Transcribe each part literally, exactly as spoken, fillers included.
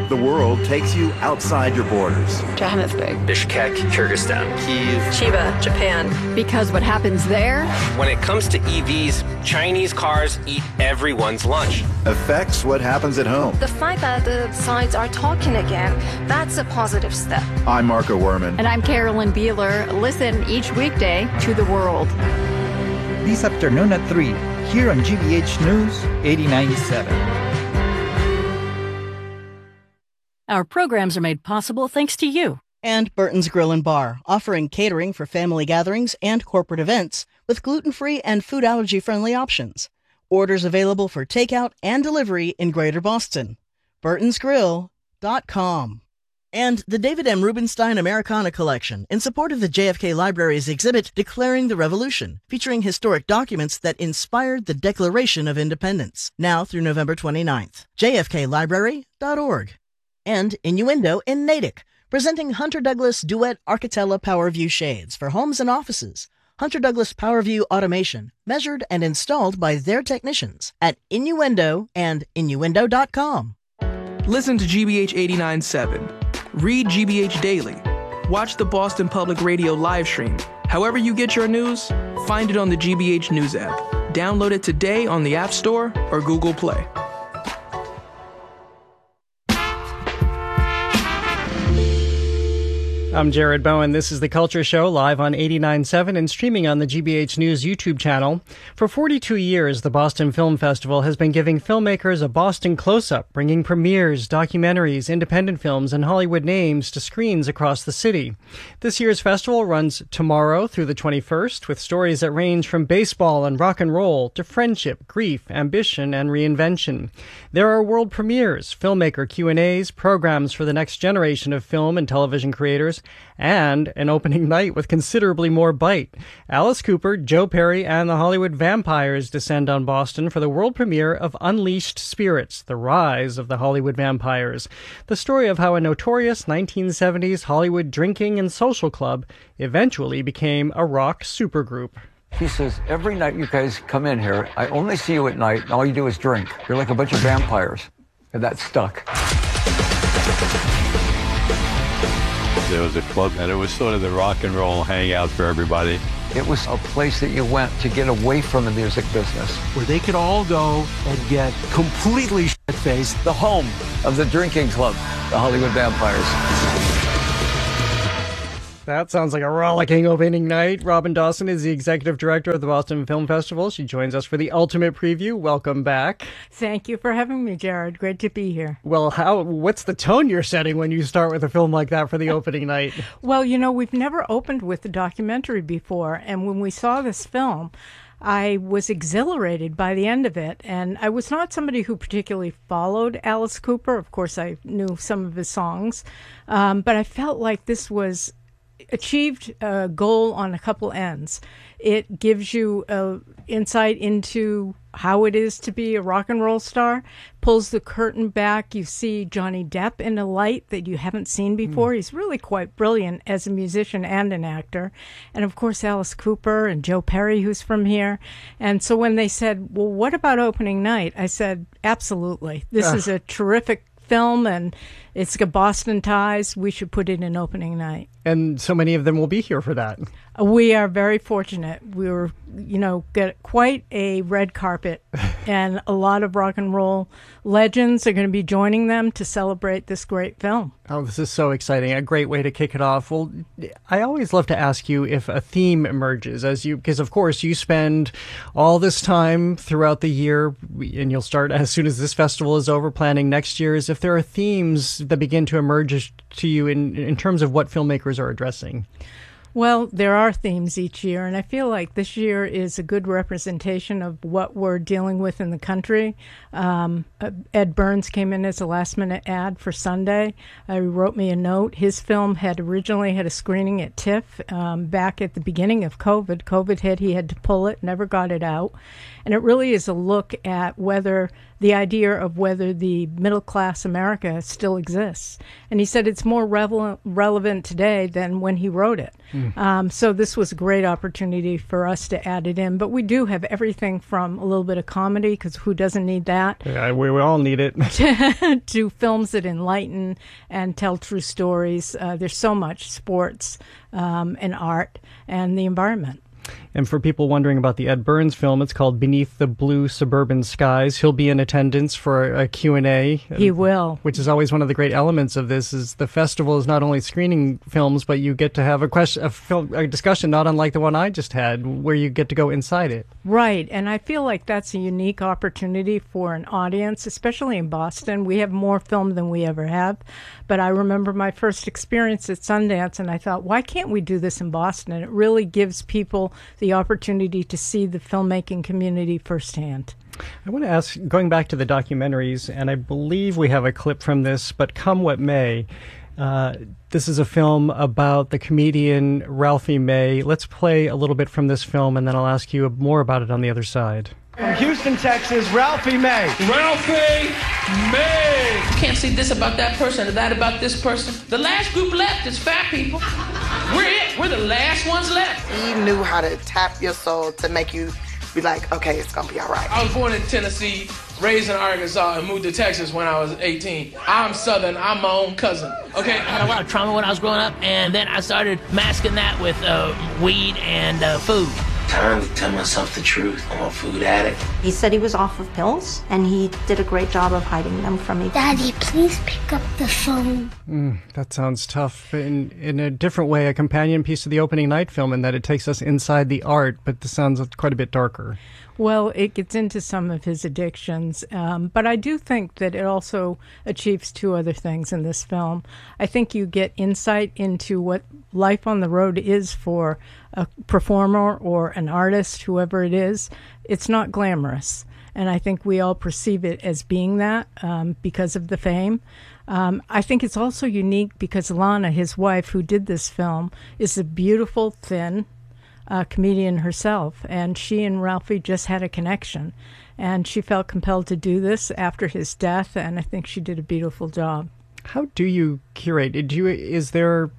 The world takes you outside your borders. Johannesburg. Bishkek, Kyrgyzstan. Kyiv. Chiba, Japan. Because what happens there? When it comes to E Vs, Chinese cars eat everyone's lunch. Affects what happens at home. The fact that the sides are talking again, that's a positive step. I'm Marco Werman. And I'm Carolyn Beeler. Listen each weekday to The World. This afternoon at three, here on G B H News eighty-nine point seven. Our programs are made possible thanks to you. And Burton's Grill and Bar, offering catering for family gatherings and corporate events with gluten-free and food allergy-friendly options. Orders available for takeout and delivery in Greater Boston. burtons grill dot com. And the David M. Rubenstein Americana Collection, in support of the J F K Library's exhibit Declaring the Revolution, featuring historic documents that inspired the Declaration of Independence, now through November twenty-ninth. j f k library dot org. And Innuendo in Natick, presenting Hunter Douglas Duet Architella PowerView shades for homes and offices. Hunter Douglas PowerView automation, measured and installed by their technicians at Innuendo and innuendo dot com. Listen to G B H eighty-nine point seven. Read G B H Daily. Watch the Boston Public Radio live stream. However you get your news, find it on the G B H News app. Download it today on the App Store or Google Play. I'm Jared Bowen. This is The Culture Show, live on eighty-nine point seven and streaming on the G B H News YouTube channel. For forty-two years, the Boston Film Festival has been giving filmmakers a Boston close-up, bringing premieres, documentaries, independent films, and Hollywood names to screens across the city. This year's festival runs tomorrow through the twenty-first, with stories that range from baseball and rock and roll to friendship, grief, ambition, and reinvention. There are world premieres, filmmaker Q and A's, programs for the next generation of film and television creators, and an opening night with considerably more bite. Alice Cooper, Joe Perry, and the Hollywood Vampires descend on Boston for the world premiere of Unleashed Spirits, The Rise of the Hollywood Vampires, the story of how a notorious nineteen seventies Hollywood drinking and social club eventually became a rock supergroup. He says, every night you guys come in here, I only see you at night, and all you do is drink. You're like a bunch of vampires. And that stuck. There was a club, and it was sort of the rock and roll hangout for everybody. It was a place that you went to get away from the music business. Where they could all go and get completely shit-faced. The home of the drinking club, the Hollywood Vampires. That sounds like a rollicking opening night. Robin Dawson is the executive director of the Boston Film Festival. She joins us for the ultimate preview. Welcome back. Thank you for having me, Jared. Great to be here. Well, how? What's the tone you're setting when you start with a film like that for the opening night? Well, you know, we've never opened with a documentary before, and when we saw this film, I was exhilarated by the end of it, and I was not somebody who particularly followed Alice Cooper. Of course, I knew some of his songs, um, but I felt like this was achieved a goal on a couple ends. It gives you a insight into how it is to be a rock and roll star, pulls the curtain back. You see Johnny Depp in a light that you haven't seen before. Mm. He's really quite brilliant as a musician and an actor. And of course, Alice Cooper and Joe Perry, who's from here. And so when they said, well, what about opening night? I said, absolutely. This uh. is a terrific film, and it's got Boston ties. We should put it in opening night. And so many of them will be here for that. We are very fortunate. We were, you know, get quite a red carpet, and a lot of rock and roll legends are going to be joining them to celebrate this great film. Oh, this is so exciting. A great way to kick it off. Well, I always love to ask you if a theme emerges as you, because of course you spend all this time throughout the year, and you'll start as soon as this festival is over planning next year's, if there are themes that begin to emerge to you in, in terms of what filmmakers are addressing. Well, there are themes each year, and I feel like this year is a good representation of what we're dealing with in the country. Um, Ed Burns came in as a last-minute ad for Sunday. Uh, he wrote me a note. His film had originally had a screening at TIFF um, back at the beginning of COVID. COVID hit, he had to pull it, never got it out. And it really is a look at whether the idea of whether the middle-class America still exists. And he said it's more relevant, relevant today than when he wrote it. Mm. Um, so this was a great opportunity for us to add it in. But we do have everything from a little bit of comedy, because who doesn't need that? Yeah, we, we all need it. to, to films that enlighten and tell true stories. Uh, there's so much, sports um, and art and the environment. And for people wondering about the Ed Burns film, it's called Beneath the Blue Suburban Skies. He'll be in attendance for a Q and A. He will. Which is always one of the great elements of this, is the festival is not only screening films, but you get to have a question, a, film, a discussion not unlike the one I just had, where you get to go inside it. Right. And I feel like that's a unique opportunity for an audience, especially in Boston. We have more film than we ever have. But I remember my first experience at Sundance, and I thought, why can't we do this in Boston? And it really gives people the opportunity to see the filmmaking community firsthand. I want to ask, going back to the documentaries, and I believe we have a clip from this, but Come What May, uh, this is a film about the comedian Ralphie May. Let's play a little bit from this film, and then I'll ask you more about it on the other side. From Houston, Texas, Ralphie May. Ralphie May! You can't say this about that person or that about this person. The last group left is fat people. We're it. We're the last ones left. He knew how to tap your soul to make you be like, okay, it's gonna be all right. I was born in Tennessee, raised in Arkansas, and moved to Texas when I was eighteen. I'm Southern. I'm my own cousin. Okay? I had a lot of trauma when I was growing up, and then I started masking that with uh, weed and uh, food. Time to tell myself the truth. I'm a food addict. He said he was off of pills, and he did a great job of hiding them from me. Daddy, please pick up the phone. Mm, that sounds tough. In in a different way, a companion piece to the opening night film, in that it takes us inside the art, but this sounds quite a bit darker. Well, it gets into some of his addictions, um, but I do think that it also achieves two other things in this film. I think you get insight into what life on the road is for a performer or an artist, whoever it is. It's not glamorous, and I think we all perceive it as being that um, because of the fame. Um, I think it's also unique because Lana, his wife, who did this film, is a beautiful, thin Uh, comedian herself, and she and Ralphie just had a connection, and she felt compelled to do this after his death, and I think she did a beautiful job. How do you curate? Do you, is there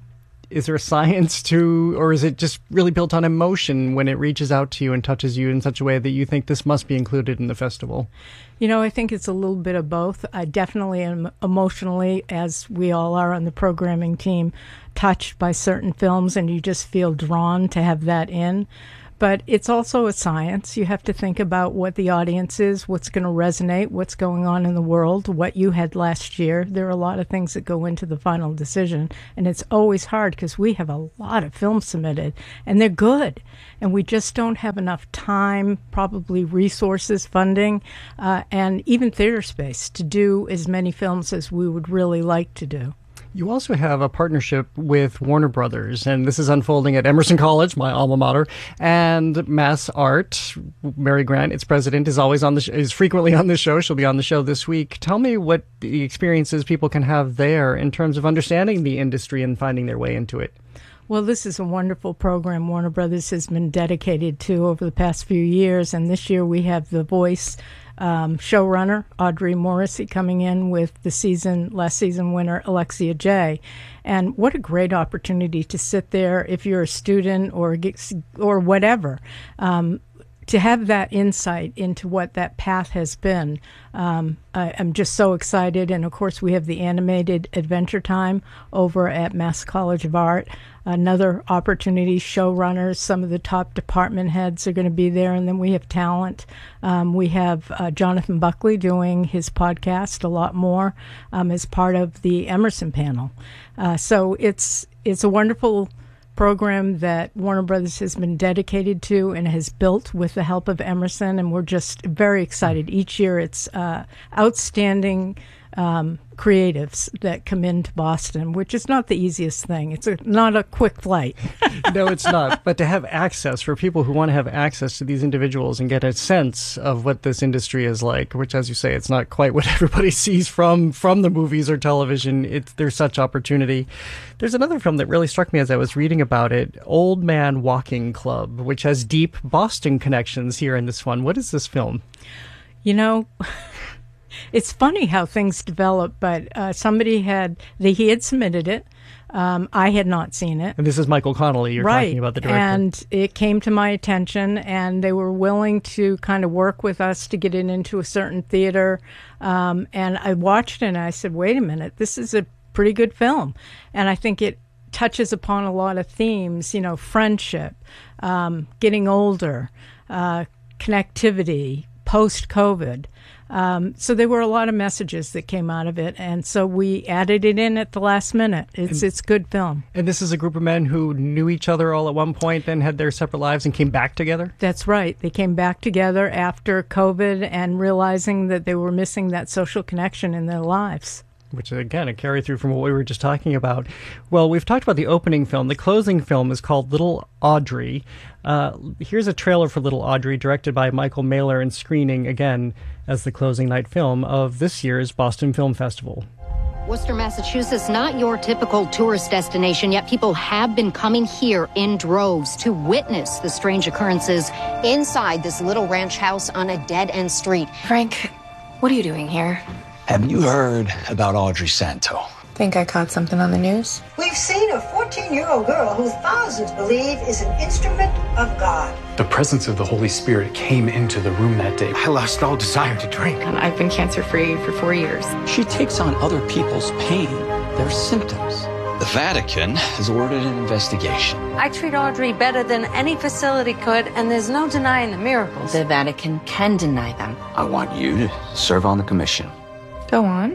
is there a science to, or is it just really built on emotion when it reaches out to you and touches you in such a way that you think this must be included in the festival? You know, I think it's a little bit of both. I definitely am emotionally, as we all are on the programming team, touched by certain films, and you just feel drawn to have that in. But it's also a science. You have to think about what the audience is, what's going to resonate, what's going on in the world, what you had last year. There are a lot of things that go into the final decision, and it's always hard because we have a lot of films submitted, and they're good, and we just don't have enough time, probably resources, funding, uh, and even theater space to do as many films as we would really like to do. You also have a partnership with Warner Brothers, and this is unfolding at Emerson College, my alma mater, and Mass Art. Mary Grant, its president, is always on the sh- is frequently on the show. She'll be on the show this week. Tell me what the experiences people can have there in terms of understanding the industry and finding their way into it. Well, this is a wonderful program Warner Brothers has been dedicated to over the past few years, and this year we have The Voice um, showrunner Audrey Morrissey coming in with the season last season winner Alexia Jay. And what a great opportunity to sit there if you're a student or or whatever, um, to have that insight into what that path has been. Um, I, I'm just so excited. And, of course, we have the animated Adventure Time over at Mass College of Art. Another opportunity, showrunners, some of the top department heads are going to be there. And then we have talent. Um, we have uh, Jonathan Buckley doing his podcast, A Lot More, um, as part of the Emerson panel. Uh, so it's it's a wonderful program that Warner Brothers has been dedicated to and has built with the help of Emerson, and we're just very excited. Each year it's uh, outstanding um, creatives that come into Boston, which is not the easiest thing. It's a, not a quick flight. No, it's not. But to have access, for people who want to have access to these individuals and get a sense of what this industry is like, which, as you say, it's not quite what everybody sees from from the movies or television. It's, there's such opportunity. There's another film that really struck me as I was reading about it, Old Man Walking Club, which has deep Boston connections here in this one. What is this film? You know, it's funny how things develop, but uh, somebody had, the, he had submitted it. Um, I had not seen it. And this is Michael Connolly, you're right. talking about, the director. And it came to my attention, and they were willing to kind of work with us to get it into a certain theater. Um, and I watched it, and I said, wait a minute, this is a pretty good film. And I think it touches upon a lot of themes, you know, friendship, um, getting older, uh, connectivity, post-COVID. Um, so there were a lot of messages that came out of it, and so we added it in at the last minute. It's and, it's good film. And this is a group of men who knew each other all at one point, then had their separate lives and came back together? That's right. They came back together after COVID and realizing that they were missing that social connection in their lives. Which, again, a carry through from what we were just talking about. Well, we've talked about the opening film. The closing film is called Little Audrey. Uh, here's a trailer for Little Audrey, directed by Michael Mailer and screening, again, as the closing night film of this year's Boston Film Festival. Worcester, Massachusetts, not your typical tourist destination, yet people have been coming here in droves to witness the strange occurrences inside this little ranch house on a dead-end street. Frank, what are you doing here? Have you heard about Audrey Santo? Think I caught something on the news? We've seen a fourteen-year-old girl who thousands believe is an instrument of God. The presence of the Holy Spirit came into the room that day. I lost all desire to drink. And I've been cancer-free for four years. She takes on other people's pain, their symptoms. The Vatican has ordered an investigation. I treat Audrey better than any facility could, and there's no denying the miracles. The Vatican can deny them. I want you to serve on the commission. Go on.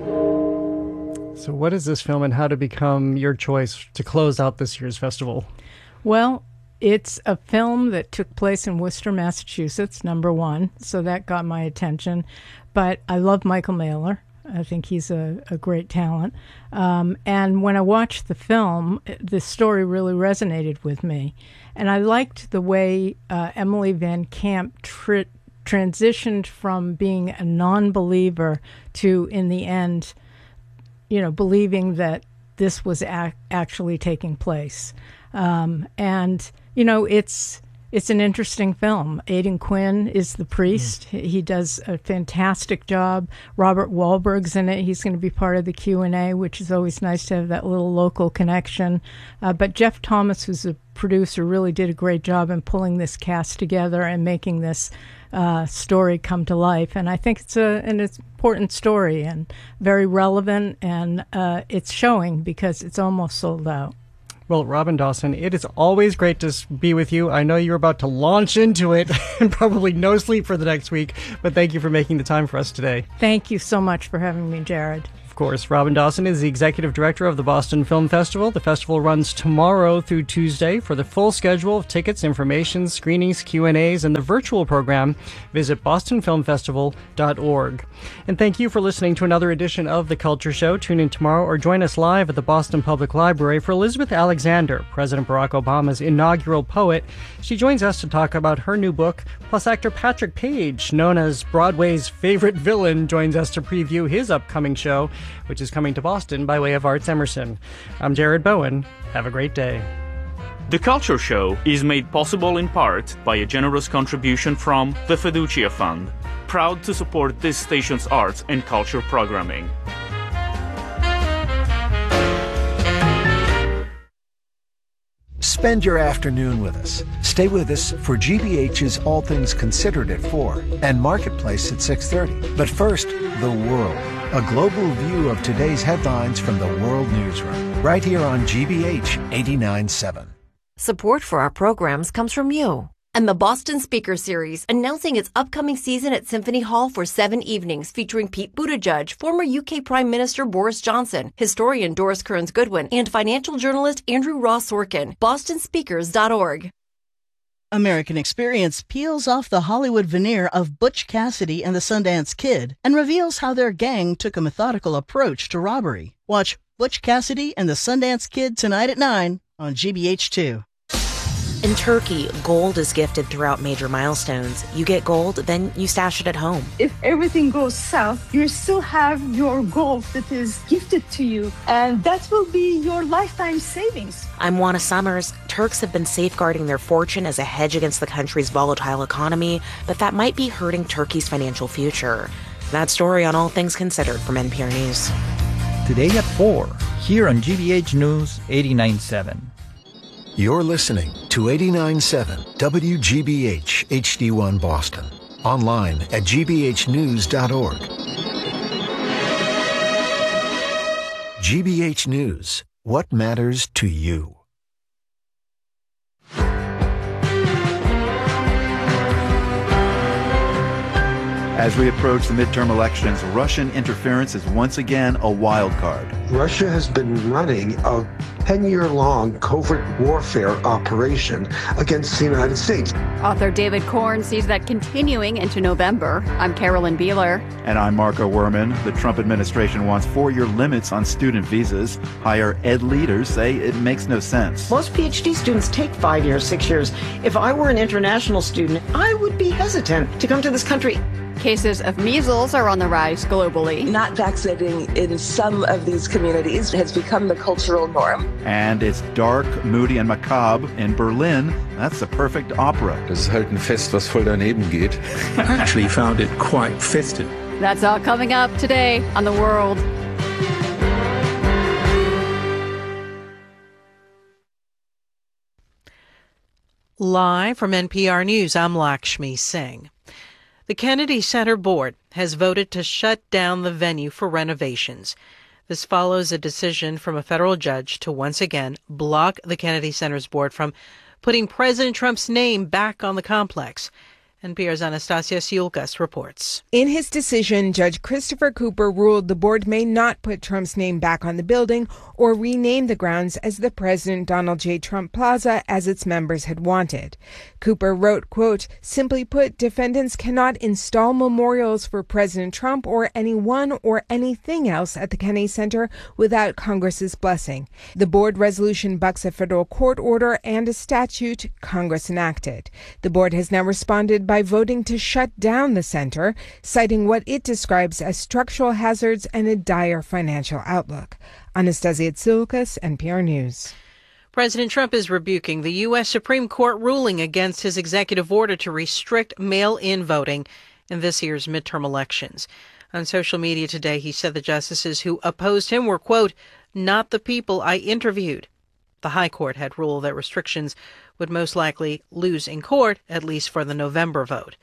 So what is this film, and how to become your choice to close out this year's festival? Well, it's a film that took place in Worcester, Massachusetts, number one, so that got my attention. But I love Michael Mailer. I think he's a, a great talent. Um, and when I watched the film, the story really resonated with me. And I liked the way uh, Emily Van Camp tri- transitioned from being a non-believer to, in the end, you know, believing that this was ac- actually taking place. Um, and, you know, it's it's an interesting film. Aidan Quinn is the priest. Mm. He does a fantastic job. Robert Wahlberg's in it. He's going to be part of the Q and A, which is always nice to have that little local connection. Uh, but Jeff Thomas, who's a producer, really did a great job in pulling this cast together and making this uh, story come to life. And I think it's a, an important story and very relevant, and uh, it's showing because it's almost sold out. Well, Robin Dawson, it is always great to be with you. I know you're about to launch into it and probably no sleep for the next week, but thank you for making the time for us today. Thank you so much for having me, Jared. Of course, Robin Dawson is the executive director of the Boston Film Festival. The festival runs tomorrow through Tuesday. For the full schedule of tickets, information, screenings, Q and A's, and the virtual program, visit boston film festival dot org. And thank you for listening to another edition of The Culture Show. Tune in tomorrow or join us live at the Boston Public Library for Elizabeth Alexander, President Barack Obama's inaugural poet. She joins us to talk about her new book, plus actor Patrick Page, known as Broadway's favorite villain, joins us to preview his upcoming show, which is coming to Boston by way of Arts Emerson. I'm Jared Bowen. Have a great day. The Culture Show is made possible in part by a generous contribution from the Fiducia Fund, proud to support this station's arts and culture programming. Spend your afternoon with us. Stay with us for G B H's All Things Considered at four and Marketplace at six thirty. But first, the world. A global view of today's headlines from the World Newsroom. Right here on G B H eighty-nine point seven. Support for our programs comes from you and the Boston Speaker Series, announcing its upcoming season at Symphony Hall for seven evenings featuring Pete Buttigieg, former U K Prime Minister Boris Johnson, historian Doris Kearns Goodwin, and financial journalist Andrew Ross Sorkin. boston speakers dot org. American Experience peels off the Hollywood veneer of Butch Cassidy and the Sundance Kid and reveals how their gang took a methodical approach to robbery. Watch Butch Cassidy and the Sundance Kid tonight at nine on G B H two. In Turkey, gold is gifted throughout major milestones. You get gold, then you stash it at home. If everything goes south, you still have your gold that is gifted to you, and that will be your lifetime savings. I'm Juana Summers. Turks have been safeguarding their fortune as a hedge against the country's volatile economy, but that might be hurting Turkey's financial future. That story on All Things Considered from N P R News. Today at four, here on G B H News eighty-nine point seven. You're listening to eighty-nine point seven W G B H H D one Boston. Online at g b h news dot org. G B H News. What matters to you? As we approach the midterm elections, Russian interference is once again a wild card. Russia has been running a ten-year-long covert warfare operation against the United States. Author David Korn sees that continuing into November. I'm Carolyn Beeler. And I'm Marco Werman. The Trump administration wants four-year limits on student visas. Higher ed leaders say it makes no sense. Most PhD students take five years, six years. If I were an international student, I would be hesitant to come to this country. Cases of measles are on the rise globally. Not vaccinating in some of these communities has become the cultural norm. And it's dark, moody, and macabre in Berlin. That's the perfect opera. Das ist halt ein Fest, was voll daneben geht. I actually found it quite festive. That's all coming up today on The World. Live from N P R News, I'm Lakshmi Singh. The Kennedy Center Board has voted to shut down the venue for renovations. This follows a decision from a federal judge to once again block the Kennedy Center's board from putting President Trump's name back on the complex. N P R's Anastasia Siulkas reports. In his decision, Judge Christopher Cooper ruled the board may not put Trump's name back on the building or rename the grounds as the President Donald J. Trump Plaza as its members had wanted. Cooper wrote, quote, "Simply put, defendants cannot install memorials for President Trump or anyone or anything else at the Kennedy Center without Congress's blessing. The board resolution bucks a federal court order and a statute Congress enacted. The board has now responded by voting to shut down the center, citing what it describes as structural hazards and a dire financial outlook." Anastasia Tsioukas, N P R News. President Trump is rebuking the U S. Supreme Court ruling against his executive order to restrict mail-in voting in this year's midterm elections. On social media today, he said the justices who opposed him were, quote, "not the people I interviewed." The High Court had ruled that restrictions would most likely lose in court, at least for the November vote.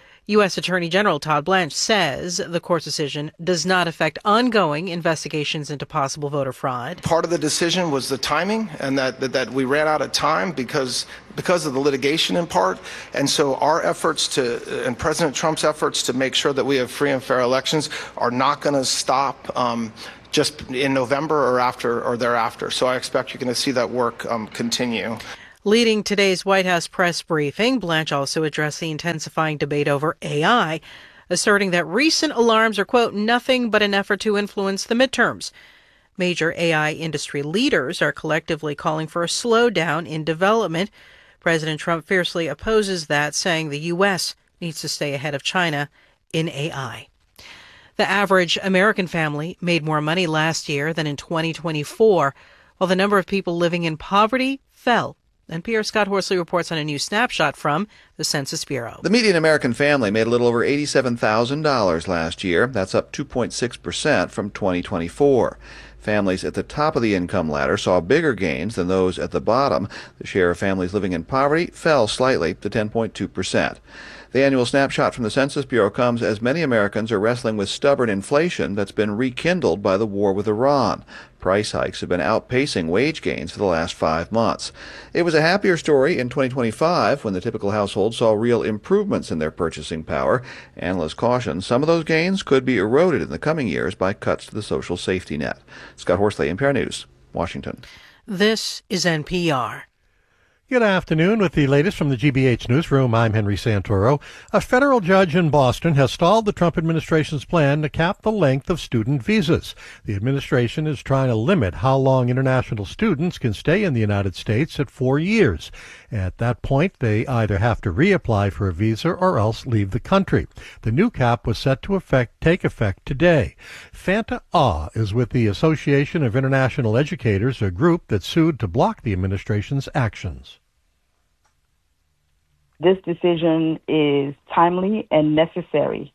U S. Attorney General Todd Blanche says the court's decision does not affect ongoing investigations into possible voter fraud. Part of the decision was the timing, and that, that, that we ran out of time because because of the litigation in part. And so our efforts to, and President Trump's efforts to make sure that we have free and fair elections are not going to stop um, just in November or after or thereafter. So I expect you're going to see that work um, continue. Leading today's White House press briefing, Blanche also addressed the intensifying debate over A I, asserting that recent alarms are, quote, "nothing but an effort to influence the midterms." Major A I industry leaders are collectively calling for a slowdown in development. President Trump fiercely opposes that, saying the U S needs to stay ahead of China in A I. The average American family made more money last year than in twenty twenty-four, while the number of people living in poverty fell. N P R's Scott Horsley reports on a new snapshot from the Census Bureau. The median American family made a little over eighty-seven thousand dollars last year. That's up two point six percent from twenty twenty-four. Families at the top of the income ladder saw bigger gains than those at the bottom. The share of families living in poverty fell slightly to ten point two percent. The annual snapshot from the Census Bureau comes as many Americans are wrestling with stubborn inflation that's been rekindled by the war with Iran. Price hikes have been outpacing wage gains for the last five months. It was a happier story in twenty twenty-five when the typical household saw real improvements in their purchasing power. Analysts caution some of those gains could be eroded in the coming years by cuts to the social safety net. Scott Horsley, N P R News, Washington. This is N P R. Good afternoon. With the latest from the G B H Newsroom, I'm Henry Santoro. A federal judge in Boston has stalled the Trump administration's plan to cap the length of student visas. The administration is trying to limit how long international students can stay in the United States at four years. At that point, they either have to reapply for a visa or else leave the country. The new cap was set to effect, take effect today. Fanta Ah is with the Association of International Educators, a group that sued to block the administration's actions. This decision is timely and necessary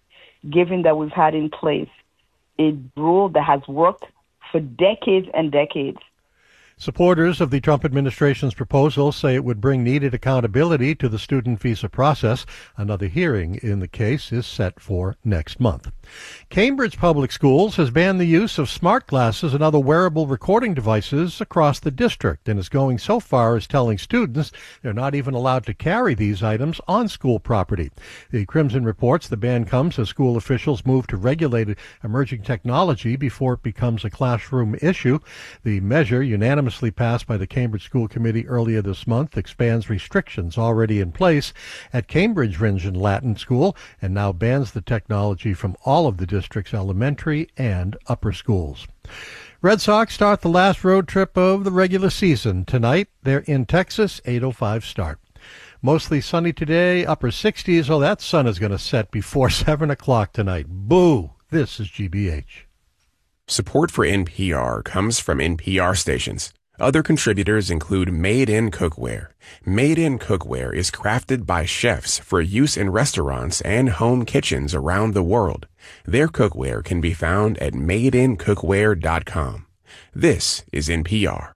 given that we've had in place a rule that has worked for decades and decades. Supporters of the Trump administration's proposal say it would bring needed accountability to the student visa process. Another hearing in the case is set for next month. Cambridge Public Schools has banned the use of smart glasses and other wearable recording devices across the district and is going so far as telling students they're not even allowed to carry these items on school property. The Crimson reports the ban comes as school officials move to regulate emerging technology before it becomes a classroom issue. The measure, unanimously passed by the Cambridge School Committee earlier this month, expands restrictions already in place at Cambridge Rindge and Latin School and now bans the technology from all of the district's elementary and upper schools. Red Sox start the last road trip of the regular season tonight. They're in Texas, eight oh five start. Mostly sunny today, upper sixties. Oh, that sun is going to set before seven o'clock tonight. Boo! This is G B H. Support for N P R comes from N P R stations. Other contributors include Made in Cookware. Made in Cookware is crafted by chefs for use in restaurants and home kitchens around the world. Their cookware can be found at made in cookware dot com. This is N P R.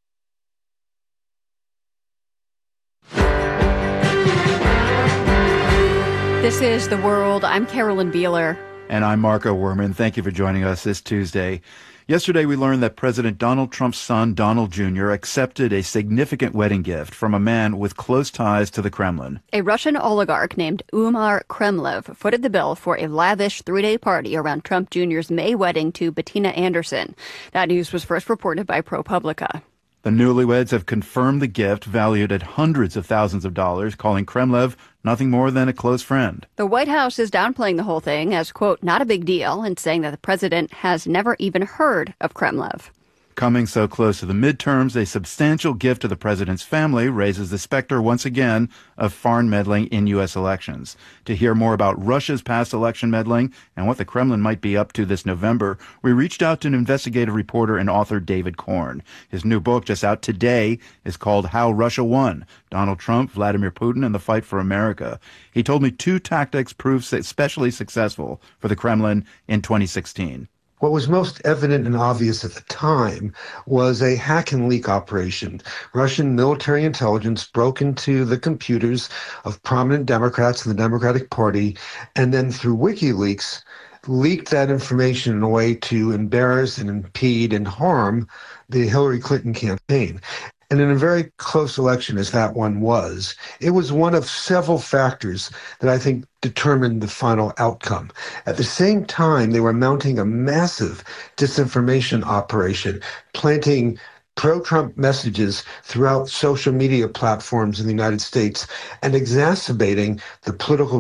This is The World. I'm Carolyn Beeler. And I'm Marco Werman. Thank you for joining us this Tuesday. Yesterday, we learned that President Donald Trump's son, Donald Junior, accepted a significant wedding gift from a man with close ties to the Kremlin. A Russian oligarch named Umar Kremlev footed the bill for a lavish three-day party around Trump Junior's May wedding to Bettina Anderson. That news was first reported by ProPublica. The newlyweds have confirmed the gift, valued at hundreds of thousands of dollars, calling Kremlev nothing more than a close friend. The White House is downplaying the whole thing as, quote, not a big deal, and saying that the president has never even heard of Kremlev. Coming so close to the midterms, a substantial gift to the president's family raises the specter once again of foreign meddling in U S elections. To hear more about Russia's past election meddling and what the Kremlin might be up to this November, we reached out to an investigative reporter and author, David Korn. His new book, just out today, is called How Russia Won: Donald Trump, Vladimir Putin, and the Fight for America. He told me two tactics proved especially successful for the Kremlin in twenty sixteen. What was most evident and obvious at the time was a hack and leak operation. Russian military intelligence broke into the computers of prominent Democrats in the Democratic Party, and then through WikiLeaks, leaked that information in a way to embarrass and impede and harm the Hillary Clinton campaign. And in a very close election as that one was, it was one of several factors that I think determined the final outcome. At the same time, they were mounting a massive disinformation operation, planting pro-Trump messages throughout social media platforms in the United States and exacerbating the political